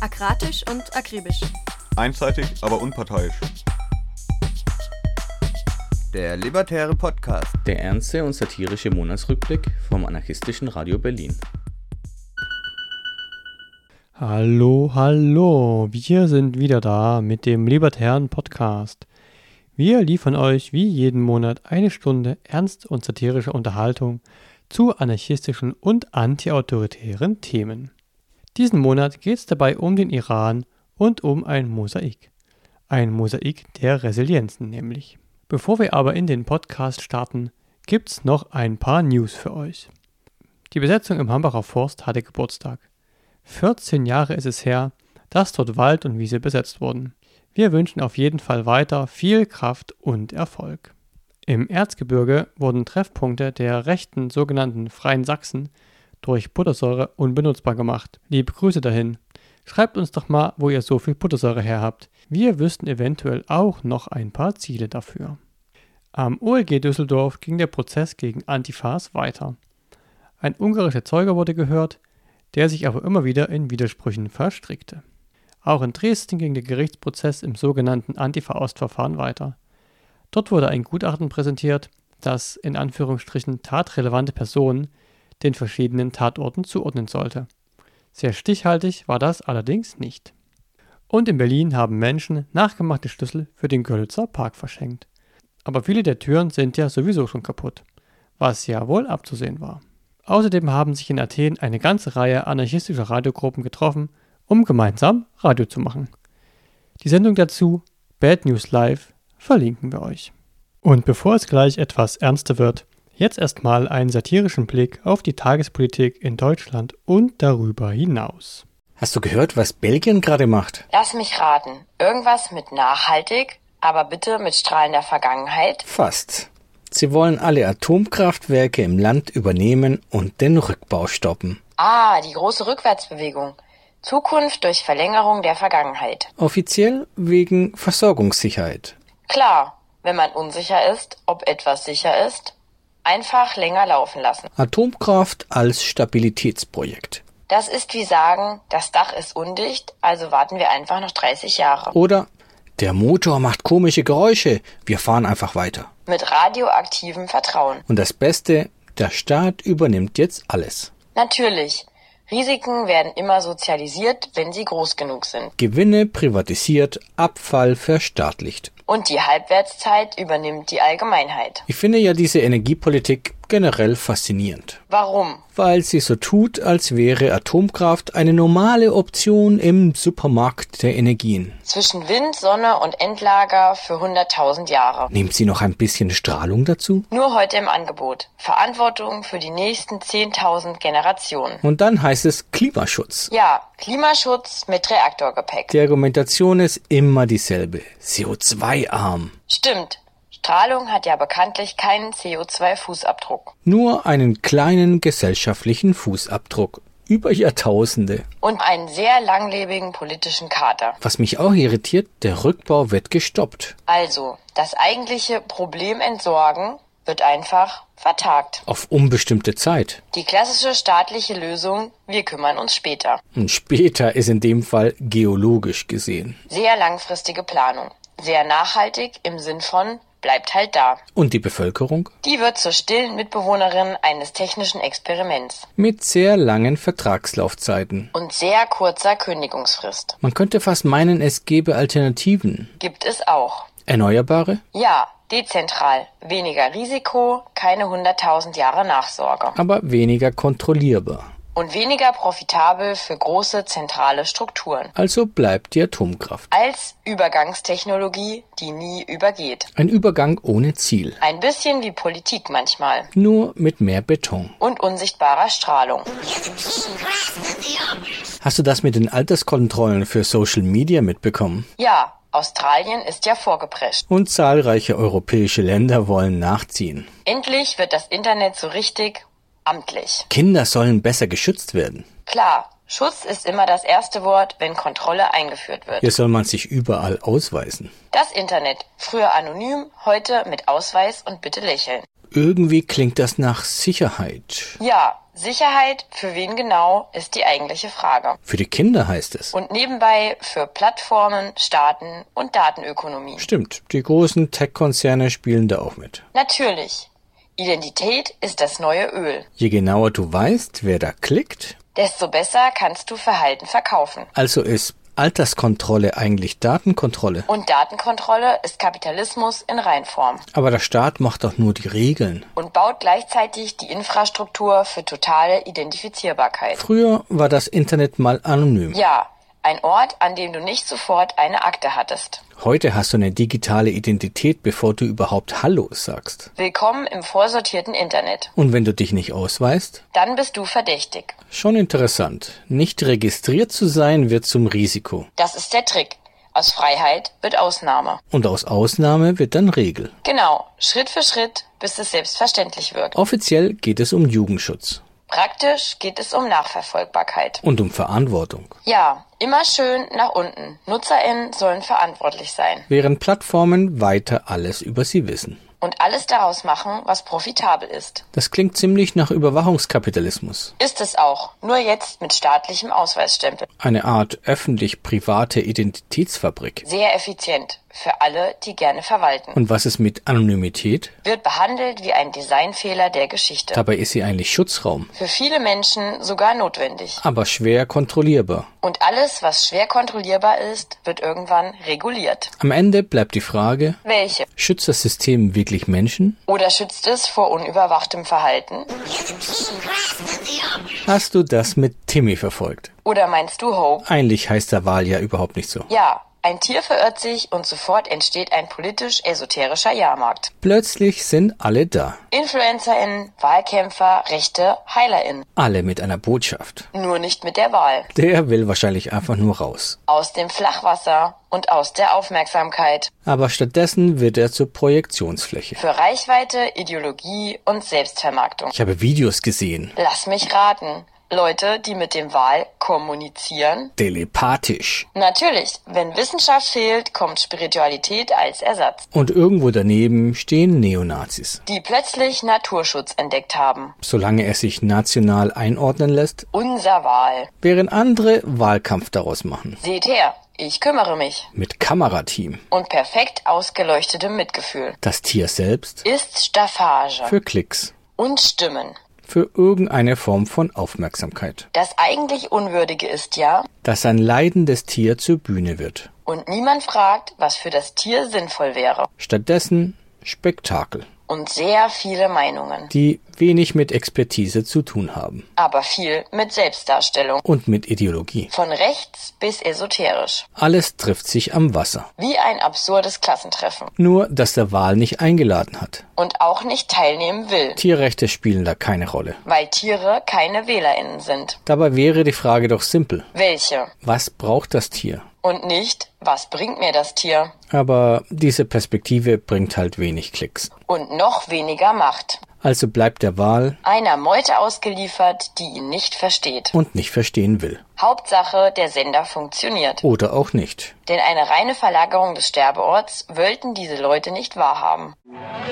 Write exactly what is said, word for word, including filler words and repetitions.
Akratisch und akribisch. Einseitig, aber unparteiisch. Der Libertäre Podcast. Der ernste und satirische Monatsrückblick vom anarchistischen Radio Berlin. Hallo, hallo, wir sind wieder da mit dem Libertären Podcast. Wir liefern euch wie jeden Monat eine Stunde ernst und satirische Unterhaltung zu anarchistischen und antiautoritären Themen. Diesen Monat geht es dabei um den Iran und um ein Mosaik. Ein Mosaik der Resilienzen nämlich. Bevor wir aber in den Podcast starten, gibt's noch ein paar News für euch. Die Besetzung im Hambacher Forst hatte Geburtstag. vierzehn Jahre ist es her, dass dort Wald und Wiese besetzt wurden. Wir wünschen auf jeden Fall weiter viel Kraft und Erfolg. Im Erzgebirge wurden Treffpunkte der rechten sogenannten Freien Sachsen durch Buttersäure unbenutzbar gemacht. Liebe Grüße dahin. Schreibt uns doch mal, wo ihr so viel Buttersäure her habt. Wir wüssten eventuell auch noch ein paar Ziele dafür. Am O L G Düsseldorf ging der Prozess gegen Antifas weiter. Ein ungarischer Zeuge wurde gehört, der sich aber immer wieder in Widersprüchen verstrickte. Auch in Dresden ging der Gerichtsprozess im sogenannten Antifa-Ost-Verfahren weiter. Dort wurde ein Gutachten präsentiert, das in Anführungsstrichen tatrelevante Personen den verschiedenen Tatorten zuordnen sollte. Sehr stichhaltig war das allerdings nicht. Und in Berlin haben Menschen nachgemachte Schlüssel für den Görlitzer Park verschenkt. Aber viele der Türen sind ja sowieso schon kaputt, was ja wohl abzusehen war. Außerdem haben sich in Athen eine ganze Reihe anarchistischer Radiogruppen getroffen, um gemeinsam Radio zu machen. Die Sendung dazu, Bad News Live, verlinken wir euch. Und bevor es gleich etwas ernster wird, jetzt erstmal einen satirischen Blick auf die Tagespolitik in Deutschland und darüber hinaus. Hast du gehört, was Belgien gerade macht? Lass mich raten. Irgendwas mit nachhaltig, aber bitte mit strahlender Vergangenheit? Fast. Sie wollen alle Atomkraftwerke im Land übernehmen und den Rückbau stoppen. Ah, die große Rückwärtsbewegung. Zukunft durch Verlängerung der Vergangenheit. Offiziell wegen Versorgungssicherheit. Klar, wenn man unsicher ist, ob etwas sicher ist, einfach länger laufen lassen. Atomkraft als Stabilitätsprojekt. Das ist wie sagen, das Dach ist undicht, also warten wir einfach noch dreißig Jahre. Oder der Motor macht komische Geräusche, wir fahren einfach weiter. Mit radioaktivem Vertrauen. Und das Beste, der Staat übernimmt jetzt alles. Natürlich. Risiken werden immer sozialisiert, wenn sie groß genug sind. Gewinne privatisiert, Abfall verstaatlicht. Und die Halbwertszeit übernimmt die Allgemeinheit. Ich finde ja diese Energiepolitik generell faszinierend. Warum? Weil sie so tut, als wäre Atomkraft eine normale Option im Supermarkt der Energien. Zwischen Wind, Sonne und Endlager für hunderttausend Jahre. Nimmt sie noch ein bisschen Strahlung dazu? Nur heute im Angebot. Verantwortung für die nächsten zehntausend Generationen. Und dann heißt es Klimaschutz. Ja, Klimaschutz mit Reaktorgepäck. Die Argumentation ist immer dieselbe. C O zwei arm. Stimmt. Strahlung hat ja bekanntlich keinen C O zwei Fußabdruck. Nur einen kleinen gesellschaftlichen Fußabdruck. Über Jahrtausende. Und einen sehr langlebigen politischen Kater. Was mich auch irritiert, der Rückbau wird gestoppt. Also, das eigentliche Problem entsorgen wird einfach vertagt. Auf unbestimmte Zeit. Die klassische staatliche Lösung, wir kümmern uns später. Und später ist in dem Fall geologisch gesehen. Sehr langfristige Planung. Sehr nachhaltig im Sinn von bleibt halt da. Und die Bevölkerung? Die wird zur stillen Mitbewohnerin eines technischen Experiments. Mit sehr langen Vertragslaufzeiten. Und sehr kurzer Kündigungsfrist. Man könnte fast meinen, es gäbe Alternativen. Gibt es auch. Erneuerbare? Ja, dezentral. Weniger Risiko, keine hunderttausend Jahre Nachsorge. Aber weniger kontrollierbar. Und weniger profitabel für große zentrale Strukturen. Also bleibt die Atomkraft. Als Übergangstechnologie, die nie übergeht. Ein Übergang ohne Ziel. Ein bisschen wie Politik manchmal. Nur mit mehr Beton. Und unsichtbarer Strahlung. Hast du das mit den Alterskontrollen für Social Media mitbekommen? Ja, Australien ist ja vorgeprescht. Und zahlreiche europäische Länder wollen nachziehen. Endlich wird das Internet so richtig amtlich. Kinder sollen besser geschützt werden. Klar, Schutz ist immer das erste Wort, wenn Kontrolle eingeführt wird. Hier soll man sich überall ausweisen. Das Internet, früher anonym, heute mit Ausweis und bitte lächeln. irgendwie klingt das nach Sicherheit. Ja, Sicherheit für wen genau ist die eigentliche Frage. Für die Kinder heißt es. Und nebenbei für Plattformen, Staaten und Datenökonomie. Stimmt, die großen Tech-Konzerne spielen da auch mit. Natürlich. Identität ist das neue Öl. Je genauer du weißt, wer da klickt, desto besser kannst du Verhalten verkaufen. Also ist Alterskontrolle eigentlich Datenkontrolle. Und Datenkontrolle ist Kapitalismus in Reinform. Aber der Staat macht doch nur die Regeln. Und baut gleichzeitig die Infrastruktur für totale Identifizierbarkeit. Früher war das Internet mal anonym. Ja, ein Ort, an dem du nicht sofort eine Akte hattest. Heute hast du eine digitale Identität, bevor du überhaupt Hallo sagst. Willkommen im vorsortierten Internet. Und wenn du dich nicht ausweist? Dann bist du verdächtig. Schon interessant. Nicht registriert zu sein wird zum Risiko. Das ist der Trick. Aus Freiheit wird Ausnahme. Und aus Ausnahme wird dann Regel. Genau, Schritt für Schritt, bis es selbstverständlich wird. Offiziell geht es um Jugendschutz. Praktisch geht es um Nachverfolgbarkeit. Und um Verantwortung. Ja, immer schön nach unten. NutzerInnen sollen verantwortlich sein. Während Plattformen weiter alles über sie wissen. Und alles daraus machen, was profitabel ist. Das klingt ziemlich nach Überwachungskapitalismus. Ist es auch, nur jetzt mit staatlichem Ausweisstempel. Eine Art öffentlich-private Identitätsfabrik. Sehr effizient. Für alle, die gerne verwalten. Und was ist mit Anonymität? Wird behandelt wie ein Designfehler der Geschichte. Dabei ist sie eigentlich Schutzraum. Für viele Menschen sogar notwendig. Aber schwer kontrollierbar. Und alles, was schwer kontrollierbar ist, wird irgendwann reguliert. Am Ende bleibt die Frage, welche? Schützt das System wirklich Menschen? Oder schützt es vor unüberwachtem Verhalten? Hast du das mit Timmy verfolgt? Oder meinst du Hope? Eigentlich heißt der Wal ja überhaupt nicht so. Ja. Ein Tier verirrt sich und sofort entsteht ein politisch-esoterischer Jahrmarkt. Plötzlich sind alle da. InfluencerInnen, Wahlkämpfer, Rechte, HeilerInnen. Alle mit einer Botschaft. Nur nicht mit der Wahl. Der will wahrscheinlich einfach nur raus. Aus dem Flachwasser und aus der Aufmerksamkeit. Aber stattdessen wird er zur Projektionsfläche. Für Reichweite, Ideologie und Selbstvermarktung. Ich habe Videos gesehen. Lass mich raten. Leute, die mit dem Wal kommunizieren? Telepathisch. Natürlich, wenn Wissenschaft fehlt, kommt Spiritualität als Ersatz. Und irgendwo daneben stehen Neonazis. Die plötzlich Naturschutz entdeckt haben. Solange er sich national einordnen lässt. Unser Wal. Während andere Wahlkampf daraus machen. Seht her, ich kümmere mich. Mit Kamerateam. Und perfekt ausgeleuchtetem Mitgefühl. Das Tier selbst ist Staffage. Für Klicks. Und Stimmen. Für irgendeine Form von Aufmerksamkeit. Das eigentlich Unwürdige ist ja, dass ein leidendes Tier zur Bühne wird. Und niemand fragt, was für das Tier sinnvoll wäre. Stattdessen Spektakel. Und sehr viele Meinungen. Die wenig mit Expertise zu tun haben. Aber viel mit Selbstdarstellung. Und mit Ideologie. Von rechts bis esoterisch. Alles trifft sich am Wasser. Wie ein absurdes Klassentreffen. Nur, dass der Wal nicht eingeladen hat. Und auch nicht teilnehmen will. Tierrechte spielen da keine Rolle. Weil Tiere keine WählerInnen sind. Dabei wäre die Frage doch simpel. Welche? Was braucht das Tier? Und nicht, was bringt mir das Tier? Aber diese Perspektive bringt halt wenig Klicks. Und noch weniger Macht. Also bleibt der Wal einer Meute ausgeliefert, die ihn nicht versteht. Und nicht verstehen will. Hauptsache, der Sender funktioniert. Oder auch nicht. Denn eine reine Verlagerung des Sterbeorts wollten diese Leute nicht wahrhaben.